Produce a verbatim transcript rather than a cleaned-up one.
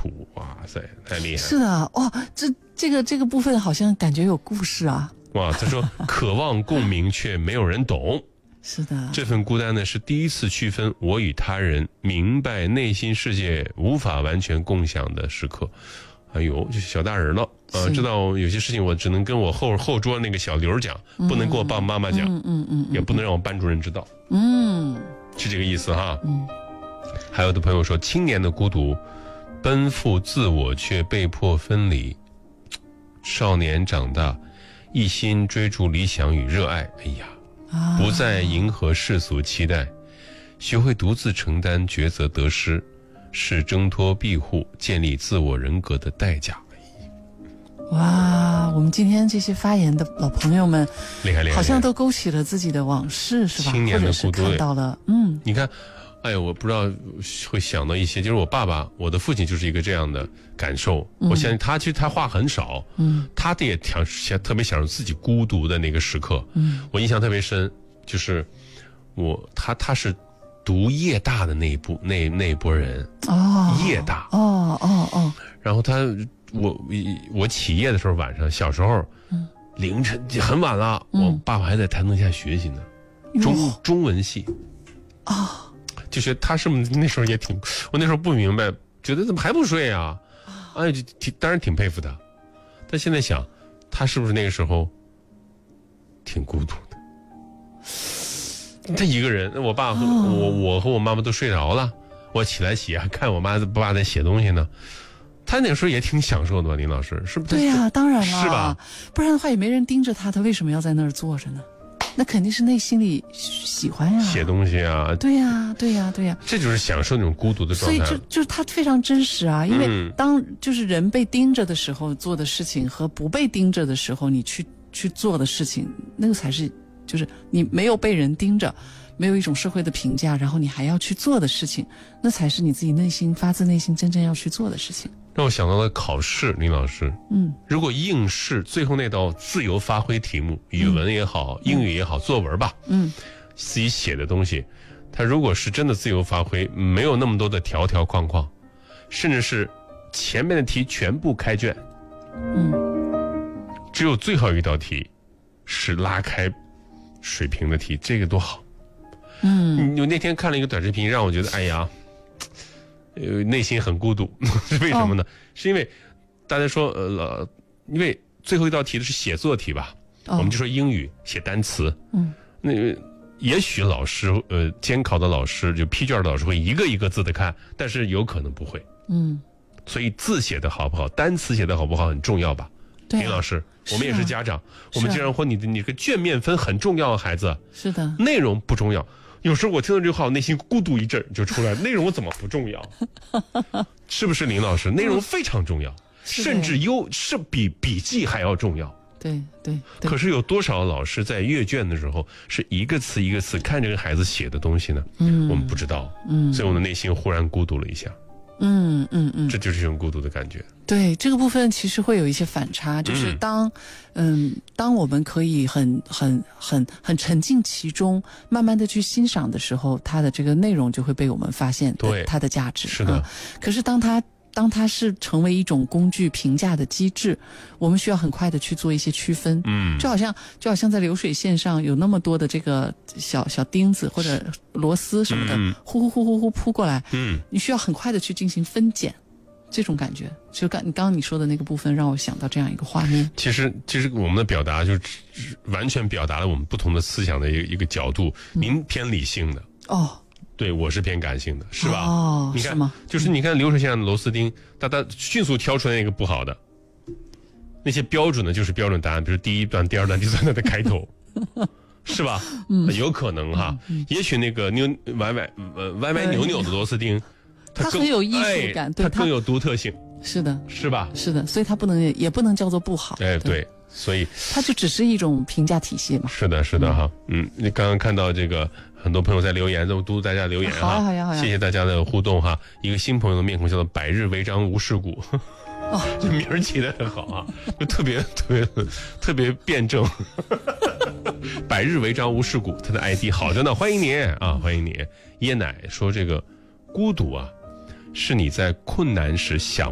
土，哇塞，太厉害了。 是的，哇，这这个这个部分好像感觉有故事啊。 哇，他说渴望共鸣却没有人懂。 是的， 这份孤单呢，是第一次区分我与他人，明白内心世界无法完全共享的时刻。哎呦，就是小大人了，呃，知道有些事情我只能跟我后后桌那个小刘讲，嗯、不能跟我爸爸妈妈讲， 嗯嗯 嗯, 嗯， 也不能让我班主任知道， 嗯， 是这个意思哈。 嗯， 还有的朋友说，青年的孤独，奔赴自我却被迫分离，少年长大，一心追逐理想与热爱，哎呀。不再迎合世俗期待，学会独自承担抉择得失，是挣脱庇护、建立自我人格的代价。 哇，我们今天这些发言的老朋友们， 厉害厉害， 好像都勾起了自己的往事，是吧？ 青年的孤独， 看到了，嗯， 你看，哎呀，我不知道会想到一些，就是我爸爸，我的父亲就是一个这样的感受。嗯、我相信他其实他话很少，嗯，他的也想特别享受自己孤独的那个时刻。嗯，我印象特别深，就是我他他是读夜大的那一部那那一波人哦， 夜大哦哦哦， 然后他我我起夜的时候晚上小时候，嗯，凌晨很晚了，嗯、我爸爸还在台灯下学习呢，中中文系啊。哦， 就是他是不是那时候也挺，我那时候不明白，觉得怎么还不睡啊？哎，就挺当然挺佩服他，但现在想，他是不是那个时候挺孤独的？他一个人，我爸和、哦、我我和我妈妈都睡着了，我起来写，看我妈爸在写东西呢。他那个时候也挺享受的吧，林老师，是不是？ 对呀、啊，当然了， 是吧？ 不然的话也没人盯着他，他为什么要在那儿坐着呢？那肯定是内心里喜欢呀， 写东西啊， 对呀，对呀，对呀， 这就是享受那种孤独的状态。 所以就就是他非常真实啊，因为当就是人被盯着的时候做的事情和不被盯着的时候，你去去做的事情，那个才是就是你没有被人盯着，没有一种社会的评价，然后你还要去做的事情，那才是你自己内心发自内心真正要去做的事情。 让我想到了考试，林老师，嗯，如果应试最后那道自由发挥题目，语文也好，嗯、英语也好，作文吧，嗯，自己写的东西，它如果是真的自由发挥，没有那么多的条条框框，甚至是前面的题全部开卷，嗯，只有最后一道题是拉开水平的题，这个多好。嗯，我那天看了一个短视频，让我觉得，哎呀。呃，内心很孤独，是为什么呢？哦、是因为大家说，呃，因为最后一道题的是写作题吧，哦、我们就说英语写单词，嗯，那也许老师，呃，监考的老师就批卷的老师会一个一个字的看，但是有可能不会，嗯，所以字写的好不好，单词写的好不好很重要吧？对、啊，林老师，我们也是家长，啊、我们经常说你的你这个卷面分很重要，孩子， 是的， 内容不重要。有时候我听到这句话，我内心咕嘟一阵就出来，内容怎么不重要？是不是林老师？内容非常重要，甚至优是比笔记还要重要。 对对对。 可是有多少老师在阅卷的时候是一个词一个词看这个孩子写的东西呢？嗯，我们不知道。嗯，所以我的内心忽然孤独了一下。 嗯嗯嗯， 这就是这种孤独的感觉。 对，这个部分其实会有一些反差，就是当嗯, 嗯当我们可以很很很很沉浸其中，慢慢的去欣赏的时候，它的这个内容就会被我们发现对它的价值。 是的、啊。 可是当它当它是成为一种工具评价的机制，我们需要很快的去做一些区分。嗯，就好像就好像在流水线上有那么多的这个小小钉子或者螺丝什么的，嗯、呼呼呼呼呼扑过来，嗯，你需要很快的去进行分拣。这种感觉，就刚你刚刚你说的那个部分，让我想到这样一个画面。 其实，其实我们的表达就完全表达了我们不同的思想的一个一个角度。嗯、您偏理性的哦，对我是偏感性的，是吧？ 哦， 你看是吗？ 就是你看流水线上的螺丝钉，大家迅速挑出来那个不好的，那些标准的就是标准答案，比如第一段、第二段、第三段的开头。是吧？嗯，有可能哈，嗯、也许那个扭歪歪呃歪歪扭扭的螺丝钉。 它很有艺术感， 哎、 对， 它更有独特性。 是的， 是吧？ 是的，所以它不能也不能叫做不好。 哎，对，所以它就只是一种评价体系嘛。 是的，是的哈，嗯，你刚刚看到这个很多朋友在留言，都读大家留言哈， 好呀好呀好呀， 谢谢大家的互动哈。一个新朋友的面孔叫做百日为章无事故，哦，这名儿起得很好啊，就特别特别特别辩证。百日为章无事故，他的 I D 好着呢，欢迎你啊，欢迎你。椰奶说这个孤独啊。是你在困难时想